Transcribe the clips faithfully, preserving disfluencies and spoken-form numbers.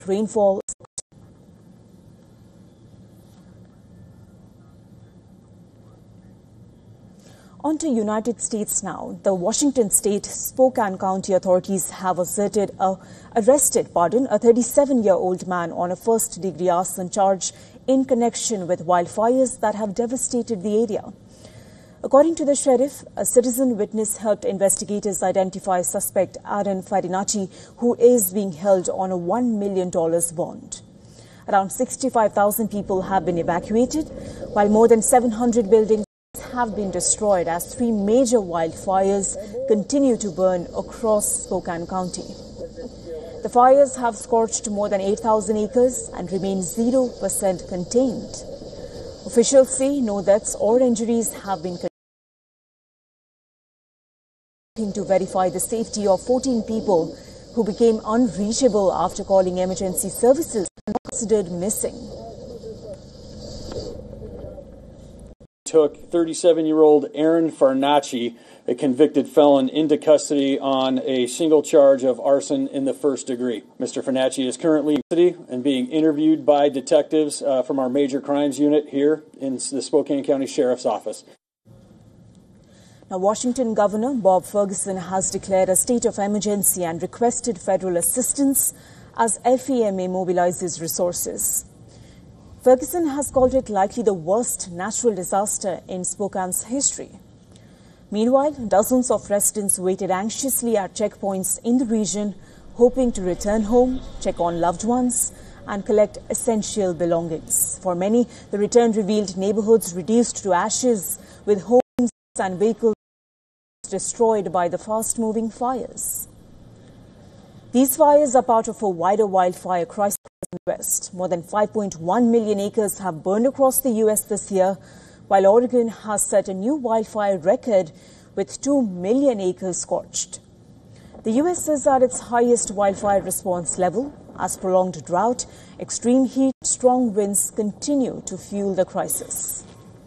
rainfall. On to United States now. The Washington State Spokane County authorities have asserted a, arrested pardon, a thirty-seven-year-old man on a first-degree arson charge in connection with wildfires that have devastated the area. According to the sheriff, a citizen witness helped investigators identify suspect Aaron Farinacci, who is being held on a one million dollars bond. Around sixty-five thousand people have been evacuated, while more than seven hundred buildings have been destroyed as three major wildfires continue to burn across Spokane County. The fires have scorched more than eight thousand acres and remain zero percent contained. Officials say no deaths or injuries have been to verify the safety of fourteen people who became unreachable after calling emergency services and considered missing. Took thirty-seven-year-old Aaron Farinacci, a convicted felon, into custody on a single charge of arson in the first degree. Mister Farinacci is currently in custody and being interviewed by detectives uh, from our major crimes unit here in the Spokane County Sheriff's Office. Now, Washington Governor Bob Ferguson has declared a state of emergency and requested federal assistance as F E M A mobilizes resources. Ferguson has called it likely the worst natural disaster in Spokane's history. Meanwhile, dozens of residents waited anxiously at checkpoints in the region, hoping to return home, check on loved ones, and collect essential belongings. For many, the return revealed neighborhoods reduced to ashes, with homes and vehicles destroyed by the fast-moving fires. These fires are part of a wider wildfire crisis in the West. More than five point one million acres have burned across the U S this year, while Oregon has set a new wildfire record with two million acres scorched. The U S is at its highest wildfire response level as prolonged drought, extreme heat, and strong winds continue to fuel the crisis.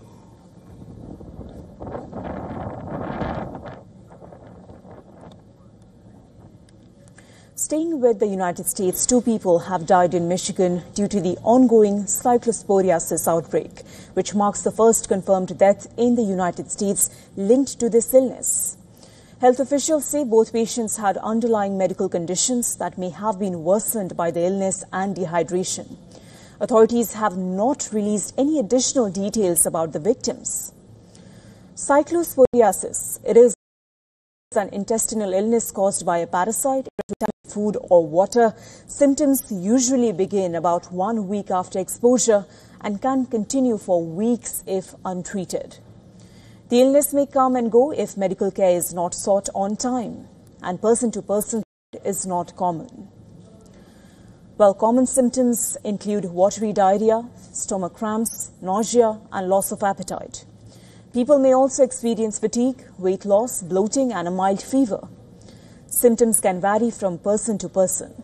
Staying with the United States, two people have died in Michigan due to the ongoing cyclosporiasis outbreak, which marks the first confirmed death in the United States linked to this illness. Health officials say both patients had underlying medical conditions that may have been worsened by the illness and dehydration. Authorities have not released any additional details about the victims. Cyclosporiasis, it is an intestinal illness caused by a parasite in food or water. Symptoms usually begin about one week after exposure and can continue for weeks if untreated. The illness may come and go if medical care is not sought on time, and person-to-person is not common. Well, common symptoms include watery diarrhea, stomach cramps, nausea, and loss of appetite. People may also experience fatigue, weight loss, bloating, and a mild fever. Symptoms can vary from person to person.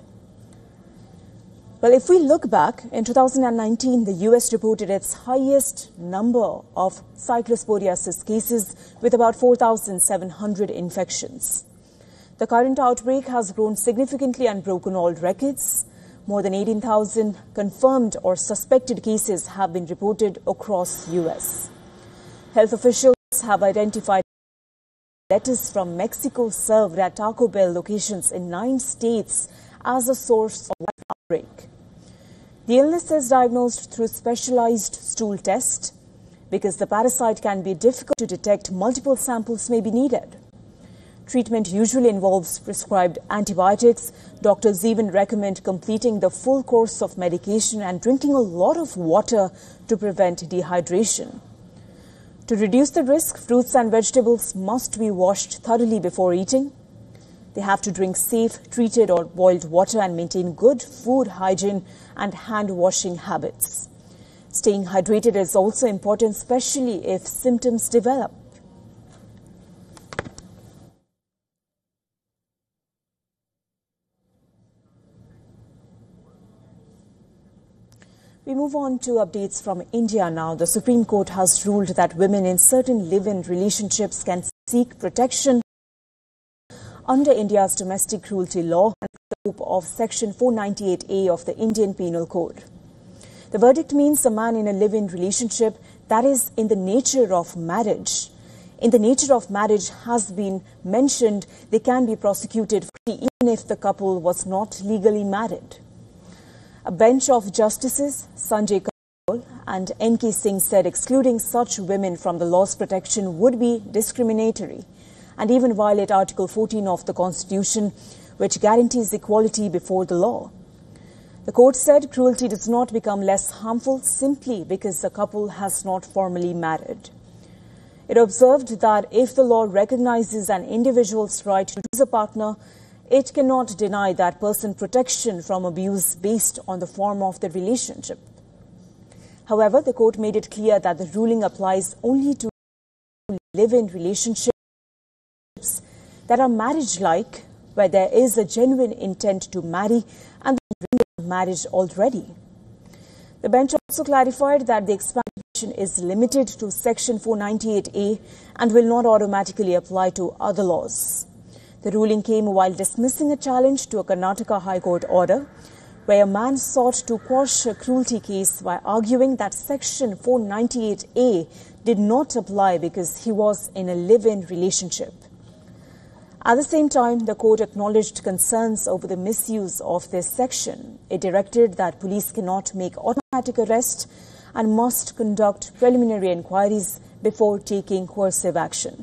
Well, if we look back, in two thousand nineteen, the U S reported its highest number of cyclosporiasis cases with about four thousand seven hundred infections. The current outbreak has grown significantly and broken all records. More than eighteen thousand confirmed or suspected cases have been reported across U S Health officials have identified lettuce from Mexico served at Taco Bell locations in nine states as a source of the outbreak. The illness is diagnosed through specialized stool test. Because the parasite can be difficult to detect, multiple samples may be needed. Treatment usually involves prescribed antibiotics. Doctors even recommend completing the full course of medication and drinking a lot of water to prevent dehydration. To reduce the risk, fruits and vegetables must be washed thoroughly before eating. They have to drink safe, treated or boiled water and maintain good food hygiene and hand washing habits. Staying hydrated is also important, especially if symptoms develop. We move on to updates from India now. The Supreme Court has ruled that women in certain live-in relationships can seek protection under India's domestic cruelty law. The of Section four ninety-eight A of the Indian Penal Code. The verdict means a man in a live-in relationship that is in the nature of marriage. In the nature of marriage has been mentioned, they can be prosecuted even if the couple was not legally married. A bench of justices, Sanjay Kaul and N K Singh, said excluding such women from the law's protection would be discriminatory and even violate Article fourteen of the Constitution, which guarantees equality before the law. The court said cruelty does not become less harmful simply because the couple has not formally married. It observed that if the law recognizes an individual's right to choose a partner, it cannot deny that person protection from abuse based on the form of the relationship. However, the court made it clear that the ruling applies only to live-in relationships that are marriage-like, where there is a genuine intent to marry and the marriage already. The bench also clarified that the expansion is limited to Section four ninety-eight A and will not automatically apply to other laws. The ruling came while dismissing a challenge to a Karnataka High Court order where a man sought to quash a cruelty case by arguing that Section four ninety-eight A did not apply because he was in a live-in relationship. At the same time, the court acknowledged concerns over the misuse of this section. It directed that police cannot make automatic arrest and must conduct preliminary inquiries before taking coercive action.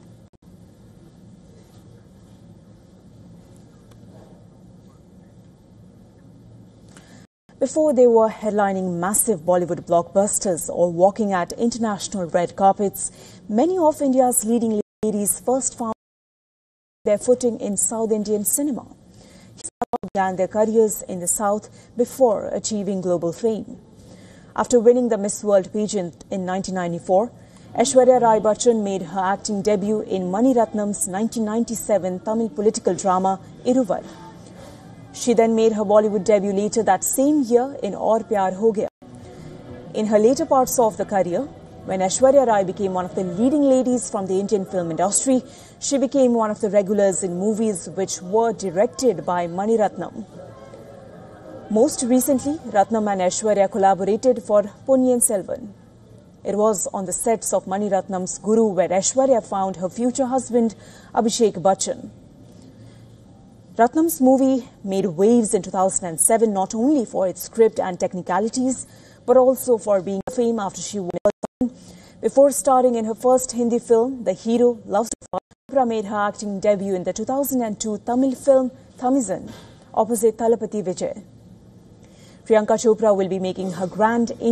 Before they were headlining massive Bollywood blockbusters or walking at international red carpets, many of India's leading ladies first found their footing in South Indian cinema. They began their careers in the South before achieving global fame. After winning the Miss World pageant in nineteen ninety-four, Aishwarya Rai Bachchan made her acting debut in Mani Ratnam's nineteen ninety-seven Tamil political drama Iruvar. She then made her Bollywood debut later that same year in Aur Pyar Ho Gaya. In her later parts of the career, when Aishwarya Rai became one of the leading ladies from the Indian film industry, she became one of the regulars in movies which were directed by Mani Ratnam. Most recently, Ratnam and Aishwarya collaborated for Ponniyin Selvan. It was on the sets of Mani Ratnam's Guru where Aishwarya found her future husband Abhishek Bachchan. Ratnam's movie made waves in two thousand seven not only for its script and technicalities, but also for being fame after she won. Before starring in her first Hindi film, The Hero Loves to Fight, Chopra made her acting debut in the two thousand two Tamil film Thamizan, opposite Thalapathy Vijay. Priyanka Chopra will be making her grand